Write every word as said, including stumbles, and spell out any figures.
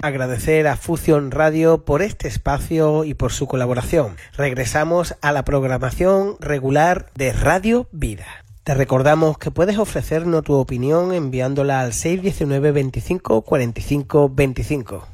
agradecer a Fusión Radio por este espacio y por su colaboración. Regresamos a la programación regular de Radio Vida. Te recordamos que puedes ofrecernos tu opinión enviándola al seis uno nueve, veinticinco, cuarenta y cinco veinticinco.